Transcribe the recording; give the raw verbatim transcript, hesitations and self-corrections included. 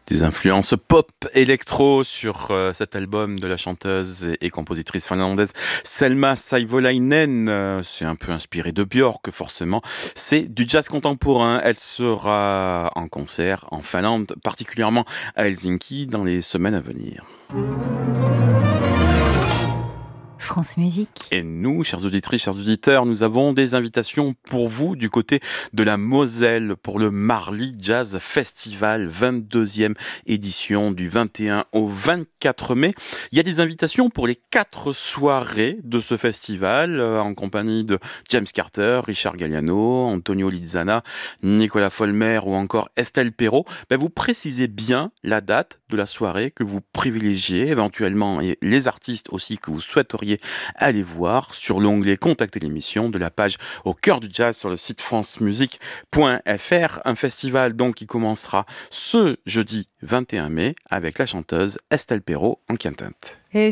Des influences pop électro sur euh, cet album de la chanteuse et, et compositrice finlandaise Selma Saivolainen. Euh, c'est un peu inspiré de Björk, forcément. C'est du jazz contemporain. Elle sera en concert en Finlande, particulièrement à Helsinki, dans les semaines à venir. France Musique. Et nous, chers auditrices, chers auditeurs, nous avons des invitations pour vous du côté de la Moselle pour le Marly Jazz Festival, vingt-deuxième édition du vingt et un au vingt-quatre mai. Il y a des invitations pour les quatre soirées de ce festival euh, en compagnie de James Carter, Richard Galliano, Antonio Lizana, Nicolas Folmer ou encore Estelle Perrault. Ben, vous précisez bien la date de la soirée que vous privilégiez éventuellement et les artistes aussi que vous souhaiteriez allez voir sur l'onglet Contacter l'émission de la page Au cœur du jazz sur le site france musique point f r. Un festival donc qui commencera ce jeudi vingt et un mai avec la chanteuse Estelle Perrault en quintette.